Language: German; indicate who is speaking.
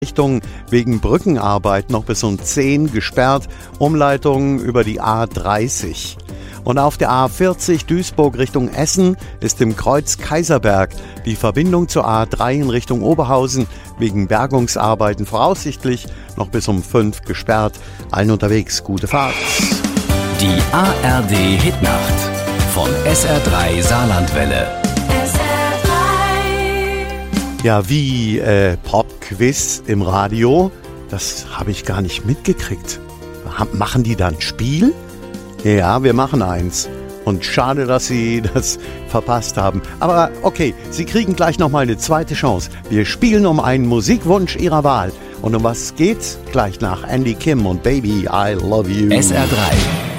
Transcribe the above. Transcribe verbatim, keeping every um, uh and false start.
Speaker 1: Richtung wegen Brückenarbeit noch bis um zehn gesperrt, Umleitung über die A dreißig. Und auf der A vierzig Duisburg Richtung Essen ist im Kreuz Kaiserberg die Verbindung zur A drei in Richtung Oberhausen wegen Bergungsarbeiten voraussichtlich noch bis um fünf gesperrt. Allen unterwegs gute Fahrt.
Speaker 2: Die A R D-Hitnacht von S R drei Saarlandwelle.
Speaker 1: Ja, wie äh, Popquiz im Radio, das habe ich gar nicht mitgekriegt. Ha- machen die dann Spiel? Ja, wir machen eins. Und schade, dass Sie das verpasst haben. Aber okay, Sie kriegen gleich nochmal eine zweite Chance. Wir spielen um einen Musikwunsch Ihrer Wahl. Und um was geht's? Gleich nach Andy Kim und Baby, I Love You.
Speaker 2: S R drei